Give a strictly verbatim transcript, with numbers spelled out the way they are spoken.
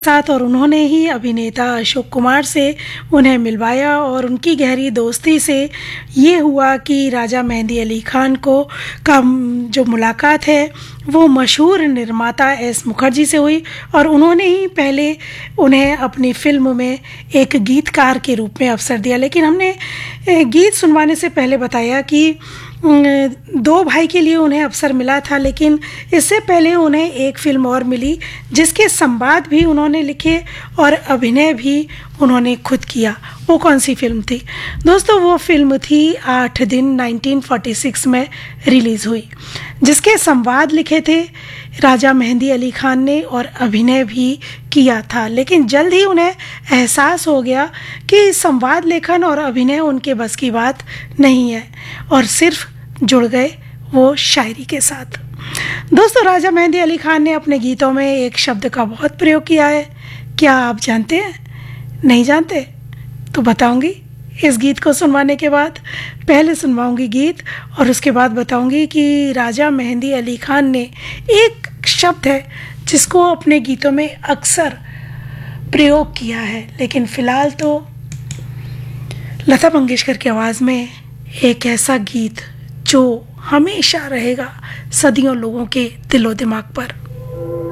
साथ और उन्होंने ही अभिनेता अशोक कुमार से उन्हें मिलवाया और उनकी गहरी दोस्ती से ये हुआ कि राजा मेहंदी अली खान को का जो मुलाकात है वो मशहूर निर्माता एस मुखर्जी से हुई और उन्होंने ही पहले उन्हें अपनी फिल्म में एक गीतकार के रूप में अवसर दिया। लेकिन हमने गीत सुनवाने से पहले बताया कि दो भाई के लिए उन्हें अवसर मिला था, लेकिन इससे पहले उन्हें एक फिल्म और मिली जिसके संवाद भी उन्होंने लिखे और अभिनय भी उन्होंने खुद किया। वो कौन सी फिल्म थी दोस्तों? वो फिल्म थी आठ दिन उन्नीस सौ छियालीस में रिलीज़ हुई, जिसके संवाद लिखे थे राजा मेहंदी अली खान ने और अभिनय भी किया था। लेकिन जल्द ही उन्हें एहसास हो गया कि संवाद लेखन और अभिनय उनके बस की बात नहीं है और सिर्फ जुड़ गए वो शायरी के साथ। दोस्तों, राजा मेहंदी अली खान ने अपने गीतों में एक शब्द का बहुत प्रयोग किया है। क्या आप जानते हैं? नहीं जानते तो बताऊंगी इस गीत को सुनवाने के बाद। पहले सुनवाऊंगी गीत और उसके बाद बताऊंगी कि राजा मेहंदी अली खान ने एक शब्द है जिसको अपने गीतों में अक्सर प्रयोग किया है। लेकिन फ़िलहाल तो लता मंगेशकर की आवाज़ में एक ऐसा गीत जो हमेशा रहेगा सदियों लोगों के दिलो दिमाग पर।